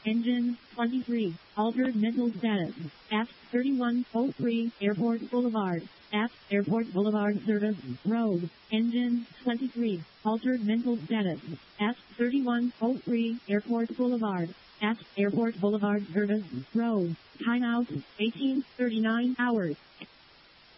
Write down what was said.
Engine 23. Altered mental status. At 3103 Airport Boulevard. At Airport Boulevard Service Road. Engine 23. Altered mental status. At 3103 Airport Boulevard. At Airport Boulevard Service Road. Timeout 18:39 hours.